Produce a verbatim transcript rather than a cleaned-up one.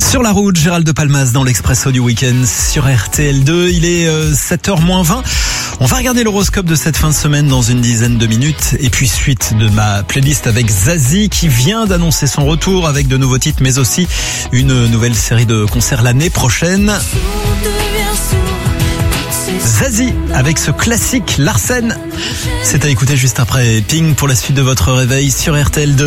Sur la route, Gérald de Palmas dans l'Expresso du week-end sur R T L deux. Il est euh, sept heures moins vingt. On va regarder l'horoscope de cette fin de semaine dans une dizaine de minutes. Et puis suite de ma playlist avec Zazie qui vient d'annoncer son retour avec de nouveaux titres, mais aussi une nouvelle série de concerts l'année prochaine. Zazie avec ce classique Larsen. C'est à écouter juste après Ping pour la suite de votre réveil sur R T L deux.